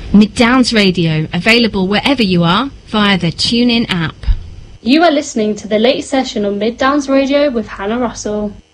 Mid Downs Radio, available wherever you are via the TuneIn app. You are listening to the latest session on Mid Downs Radio with Hannah Russell.